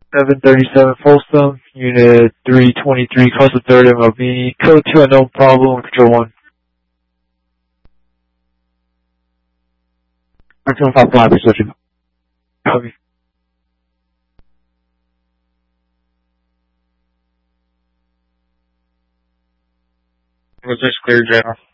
737 Folsom, Unit 323, cross the 3rd of Albini, code 2 unknown problem, control 1. Maximum 5 precision. Copy. Was this clear, General?